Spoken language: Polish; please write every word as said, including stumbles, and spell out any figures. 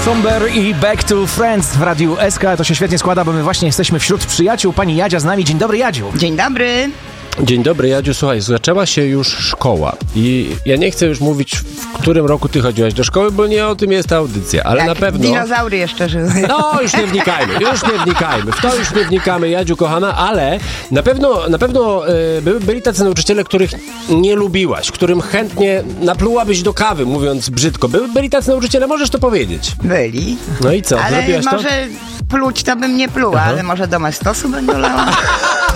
Somber i Back to Friends w Radiu S K. To się świetnie składa, bo my właśnie jesteśmy wśród przyjaciół. Pani Jadzia z nami. Dzień dobry, Jadziu. Dzień dobry. Dzień dobry, Jadziu. Słuchaj, zaczęła się już szkoła i ja nie chcę już mówić, w którym roku ty chodziłaś do szkoły, bo nie o tym jest ta audycja, ale Jak na pewno... dinozaury jeszcze żyły. No, już nie wnikajmy, już nie wnikajmy, w to już nie wnikamy, Jadziu kochana, ale na pewno, na pewno y, by, byli tacy nauczyciele, których nie lubiłaś, którym chętnie naplułabyś do kawy, mówiąc brzydko. By, byli tacy nauczyciele, możesz to powiedzieć. Byli. No i co, ale zrobiłaś to? może pluć to bym nie pluła, Aha. ale może do mastosu będę lała.